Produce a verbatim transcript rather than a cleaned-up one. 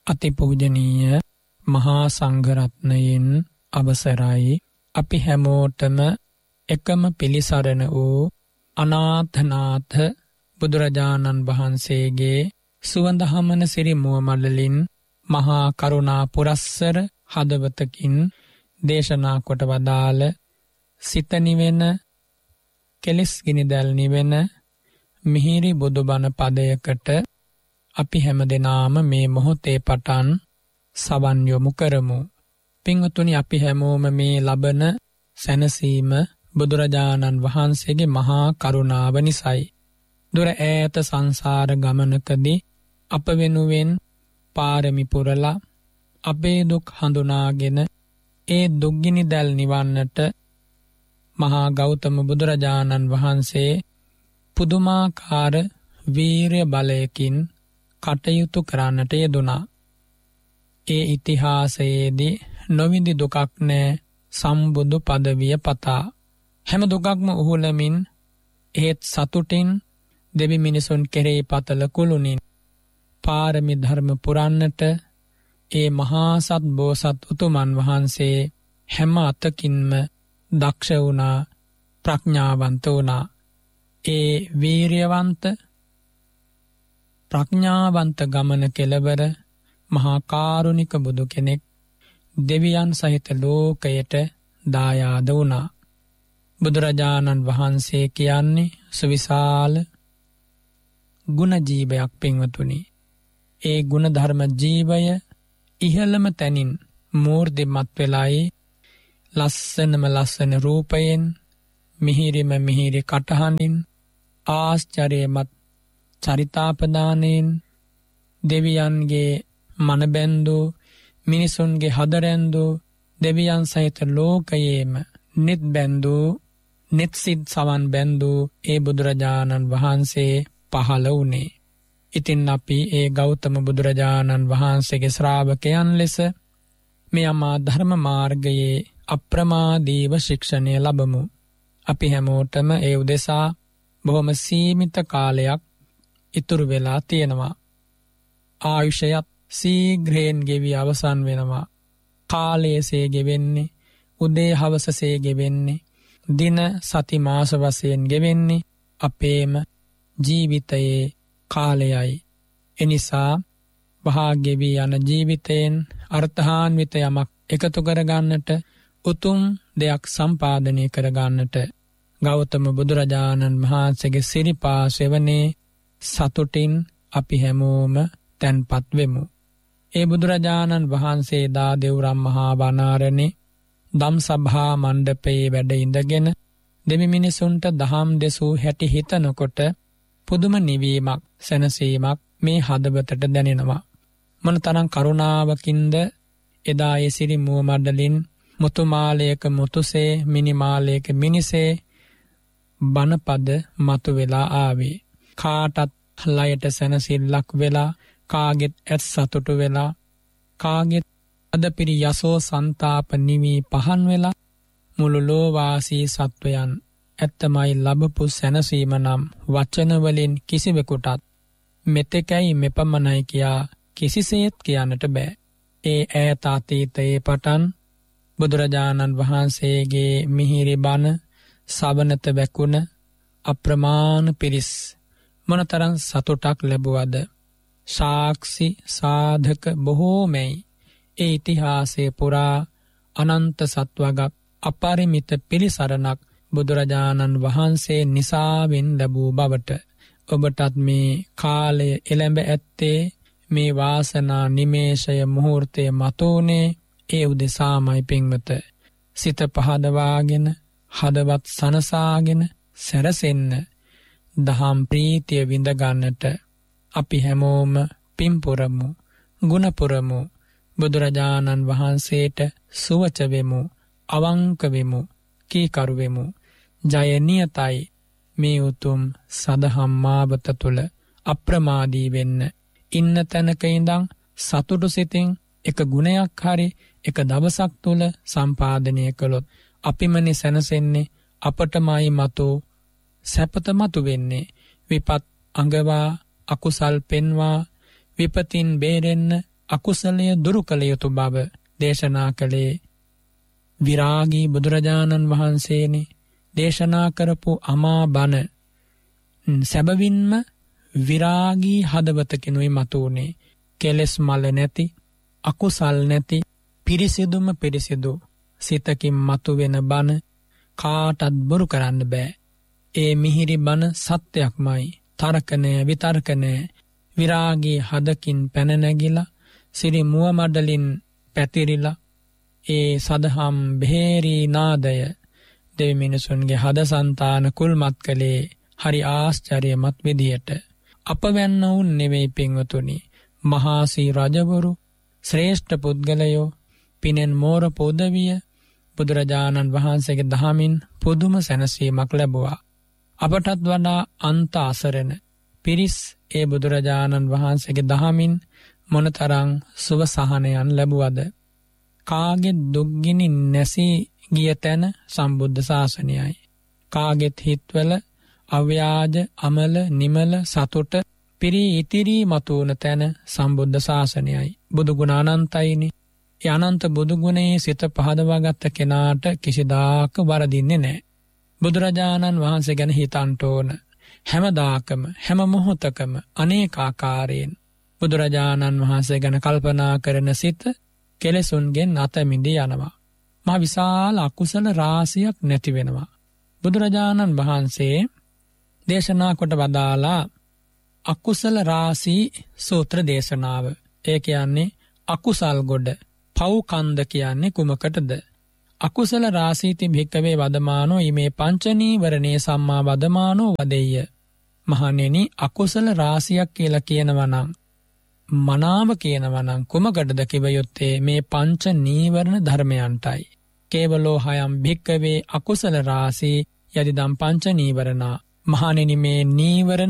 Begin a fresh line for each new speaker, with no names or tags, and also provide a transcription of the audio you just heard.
අතිපූජනීය මහා සංඝරත්නයෙන් අවසරයි. අපි හැමෝටම එකම පිළිසරණ වූ අනාථනාථ බුදුරජාණන් වහන්සේගේ සුවඳ හමන සිරි මුව මඩලින් මහා කරුණා පුරස්සර හදවතකින් දේශනා කොට වදාළ සිත නිවෙන කෙලෙස් ගිනිදැල් නිවෙන මිහිරි බුදුබණ පදයකට අපි හැමදෙනාම මේ මොහොතේ පටන් සවන් යොමු කරමු. පින්වතුනි, අපි හැමෝම මේ ලබන සැනසීම බුදුරජාණන් වහන්සේගේ මහා කරුණාව නිසයි. දුර ඈත සංසාර ගමනකදී අප වෙනුවෙන් පාරමි පුරලා අපේ දුක් හඳුනාගෙන ඒ දුක්ගිනි දැල් නිවන්නට මහා ගෞතම බුදුරජාණන් වහන්සේ පුදුමාකාර වීර්ය බලයකින් කටයුතු කරන්නට යෙදුණා. ඒ ඉතිහාසයේදී නොවිඳි දුකක් නෑ සම්බුදු පදවිය පතා. හැම දුකක්ම උහුලමින් ඒත් සතුටින් දෙවි මිනිසුන් කෙරෙහි පතල කුළුණින් පාරමි ධර්ම පුරන්නට ඒ මහා සත් බෝසත් උතුමන් වහන්සේ හැම අතකින්ම දක්ෂ වුණා, ප්‍රඥාවන්ත වුණා. ඒ වීර්යවන්ත ප්‍රඥාවන්ත ගමන කෙලවර මහා කාරුණික බුදු කෙනෙක් දෙවියන් සහිත ලෝකයට දායාද වුණා. බුදුරජාණන් වහන්සේ කියන්නේ සුවිශාල ගුණ ජීවයක් පින්වතුනි. ඒ ගුණ ධර්ම ජීවය ඉහළම තැනින් මූර්තිමත් වෙලායි ලස්සනම ලස්සන රූපයෙන්, මිහිරිම මිහිරි කටහඬින්, ආශ්චර්යමත් චරිතාපදානයෙන් දෙවියන්ගේ මනබැන්දු, මිනිසුන්ගේ හදරැන්දු, දෙවියන් සහිත ලෝකයේම නිත් බැන්දු, නිත් සිත් සවන් බැන්දු ඒ බුදුරජාණන් වහන්සේ පහළ වුණේ. ඉතින් අපි ඒ ගෞතම බුදුරජාණන් වහන්සේගේ ශ්‍රාවකයන් ලෙස මේ අමා ධර්ම මාර්ගයේ අප්‍රමාදීව ශික්ෂණය ලබමු. අපි හැමෝටම ඒ උදෙසා බොහොම සීමිත කාලයක් ඉතුරු වෙලා තියෙනවා. ආයුෂයත් සීඝ්‍රයෙන් ගෙවි අවසන් වෙනවා. කාලයසේ ගෙවෙන්නේ, උදේ හවසසේ ගෙවෙන්නේ, දින සති මාස වශයෙන් ගෙවෙන්නේ අපේම ජීවිතයේ කාලයයි. එනිසා භාග්‍යවී යන ජීවිතයෙන් අර්ථාන්විත යමක් එකතු කරගන්නට, උතුම් දෙයක් සම්පාදනය කරගන්නට ගෞතම බුදුරජාණන් වහන්සේගේ සිරිපා සෙවනේ සතුටින් අපි හැමෝම තැන්පත් වෙමු. ඒ බුදුරජාණන් වහන්සේ දා දෙව්රම් මහා වනාරණේ දම් සභා මණ්ඩපයේ වැඩ ඉඳගෙන දෙවි මිනිසුන්ට දහම් දෙසූ හැටි හිතනකොට පුදුම නිවීමක්, සැනසීමක් මේ හදවතට දැනෙනවා. මොනතරම් කරුණාවකින්ද එදා ඒ සිරි මුව මඩලින් මුතුමාලයක මුතුසේ, මිනිමාලයක මිනිසේ බණපද මතු වෙලා ආවේ. කාටත් ලයට සැනසිල්ලක් වෙලා, කාගෙත් ඇත් සතුටු වෙලා, කාගෙත් අදපිරි යසෝ සන්තාප නිවී පහන් වෙලා මුළු ලෝවාසී සත්වයන් ඇත්තමයි ලබපු සැනසීම නම් වචනවලින් කිසිවෙකුටත් මෙතෙකැයි මෙපමණයි කියා කිසිසේත් කියන්නට බෑ. ඒ ඈත අතීතයේ පටන් බුදුරජාණන් වහන්සේගේ මිහිරි බණ සවනත වැකුණ අප්‍රමාණ පිරිස් මොනතරම් සතුටක් ලැබුවද. සාක්ෂි සාධක බොහෝමයි. ඒ ඉතිහාසයේ පුරා අනන්ත සත්වගක් අපරිමිත පිළිසරණක් බුදුරජාණන් වහන්සේ නිසාවෙන් ලැබූ බවට ඔබටත් මේ කාලය එළඹ ඇත්තේ, මේ වාසනා නිමේෂය මුහුර්තය මතෝනේ ඒ උදෙසාමයි පින්වත. සිත පහදවාගෙන, හදවත් සනසාගෙන සැරසෙන්න, දහම් ප්‍රීතිය විඳගන්නට අපි හැමෝම පින්පුරමු, ගුණපුරමු, බුදුරජාණන් වහන්සේට සුවච වෙමු, අවංක වෙමු, කීකරු වෙමු. ජය නියතයි. මේ උතුම් සදහම් මාවත තුළ අප්‍රමාදී වෙන්න. ඉන්න තැනක ඉඳන් සතුටු සිතින් එක ගුණයක් හරි එක දවසක් තුළ සම්පාදනය කළොත් අපිමනේ සැනසෙන්නේ, අපටමයි මතු සැපත මතු වෙන්නේ. විපත් අඟවා, අකුසල් පෙන්වා, විපතින් බේරෙන්න අකුසලය දුරු කළ යුතු බව දේශනා කළේ විරාගී බුදුරජාණන් වහන්සේනේ. දේශනා කරපු අමා බණ සැබවින්ම විරාගී හදවතකිනුයි මතුවනේ. කෙලෙස් මල නැති, අකුසල් නැති, පිරිසිදුම පිරිසිදු සිතකින් මතුවෙන බණ කාටත් බොරු කරන්න බෑ. ඒ මිහිරි බණ සත්‍යයක්මයි. තර්කනය, විතර්කනය, විරාගී හදකින් පැන නැගිලා සිරි මුව මඩලින් පැතිරිලා ඒ සදහම් බෙහෙරී නාදය දෙවි මිනිසුන්ගේ හද సంతාන කුල්මත් කළේ හරි ආශ්චර්යමත් විදියට. අප වැන්න වුන් නෙවෙයි පින්වතුනි, මහා සී රජවරු, ශ්‍රේෂ්ඨ පුද්ගලයෝ පිනෙන් මෝර පොදවිය බුදුරජාණන් වහන්සේගේ දහමින් පුදුම සැනසීමක් ලැබුවා. අපටත් වඩා අන්ත අසරණ පිරිස් ඒ බුදුරජාණන් වහන්සේගේ දහමින් මොනතරම් සුව සහනයන් ලැබුවද. කාගෙත් දුක්ගිනි නැසී ගිය තැන සම්බුද්ධ ශාසනයයි. කාගෙත් හිත්වල අව්‍යාජ අමල නිමල සතුට පිරී ඉතිරී මතුවන තැන සම්බුද්ධ ශාසනයයි. බුදුගුණ අනන්තයිනි. ඒ අනන්ත බුදුගුණයේ සිත පහදවාගත්ත කෙනාට කිසිදාක වරදින්නේ නැහැ. බුදුරජාණන් වහන්සේ ගැන හිතන්ට ඕන. හැමදාකම හැම මොහොතකම අනේකාකාරයෙන් බුදුරජාණන් වහන්සේ ගැන කල්පනා කරන සිත කෙලෙසුන්ගෙන් අත මිදී යනවා. මහ විශාල අකුසල රාශියක් නැති වෙනවා. බුදුරජාණන් වහන්සේ දේශනා කොට වදාලා අකුසල රාශී සූත්‍ර දේශනාව. ඒ කියන්නේ අකුසල් ගොඩ. පව් කන්ද කියන්නේ කුමකටද? අකුසල රාශීති භික්කවේ වදමානෝ ීමේ පංචනීවරණේ සම්මා වදමානෝ වදෙය්‍ය. මහණෙනි, අකුසල රාශියක් කියලා කියනවනම්, මනාව කියනවනම් කුමකටද කිව යුත්තේ? මේ පංච නීවරණ ධර්මයන්ටයි. කේවලෝ හයම් භික්කවේ අකුසල රාශී යදිදම් පංච නීවරණා. මහණෙනි, මේ නීවරණ